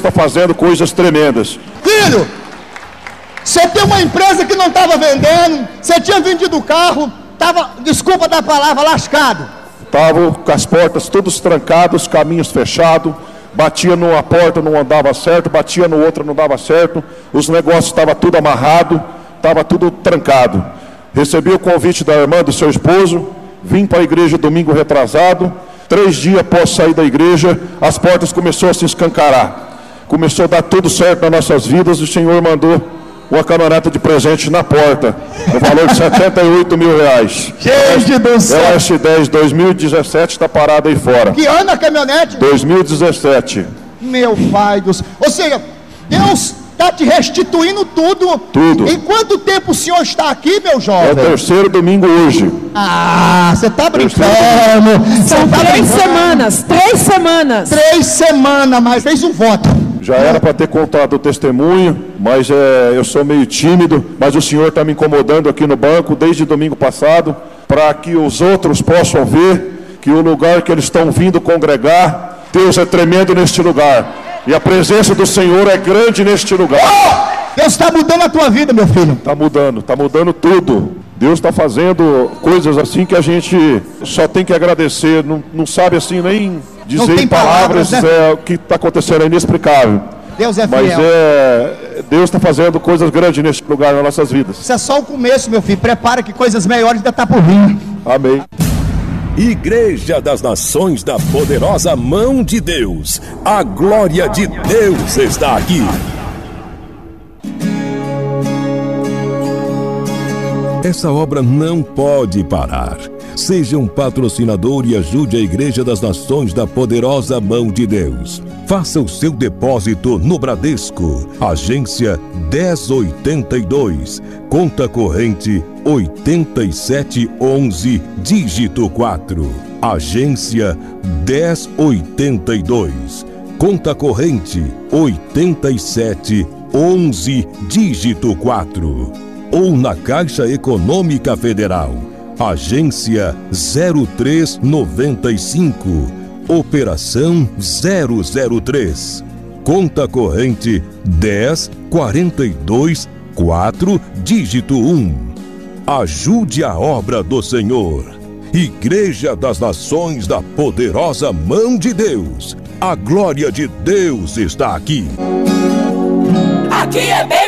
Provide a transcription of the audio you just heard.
está fazendo coisas tremendas. Filho, você tem uma empresa que não estava vendendo, você tinha vendido o carro, estava, desculpa da palavra, lascado. Estava com as portas todas trancadas, os caminhos fechados, batia numa porta, não andava certo, batia no outro, não dava certo, os negócios estavam tudo amarrado, estava tudo trancado. Recebi o convite da irmã do seu esposo, vim para a igreja domingo retrasado, 3 dias após sair da igreja, as portas começaram a se escancarar. Começou a dar tudo certo nas nossas vidas, o Senhor mandou uma caminhonete de presente na porta, no valor de R$78 mil. Gente do céu! É o S10 2017, está parado aí fora. Que ano a caminhonete? 2017. Meu pai do céu. Ou seja, Deus está te restituindo tudo. Tudo. Em quanto tempo o senhor está aqui, meu jovem? É o 3º domingo hoje. Ah, você está brincando. São 3 semanas. 3 semanas. 3 semanas, mas fez um voto. Já era para ter contado o testemunho, mas eu sou meio tímido, mas o Senhor está me incomodando aqui no banco desde domingo passado, para que os outros possam ver que o lugar que eles estão vindo congregar, Deus é tremendo neste lugar, e a presença do Senhor é grande neste lugar. Deus está mudando a tua vida, meu filho. Está mudando tudo. Deus está fazendo coisas assim que a gente só tem que agradecer, não sabe assim nem dizer em palavras, né? O que está acontecendo é inexplicável. Deus é fiel. Mas Deus está fazendo coisas grandes neste lugar nas nossas vidas. Isso é só o começo, meu filho. Prepara que coisas melhores ainda estão por vir. Amém. Igreja das Nações da Poderosa Mão de Deus. A glória de Deus está aqui. Essa obra não pode parar. Seja um patrocinador e ajude a Igreja das Nações da Poderosa Mão de Deus. Faça o seu depósito no Bradesco, agência 1082, conta corrente 8711, dígito 4. Agência 1082, conta corrente 8711, dígito 4. Ou na Caixa Econômica Federal, agência 0395, operação 003, conta corrente 10424, dígito 1. Ajude a obra do Senhor. Igreja das Nações da Poderosa Mão de Deus. A glória de Deus está aqui. Aqui é bem.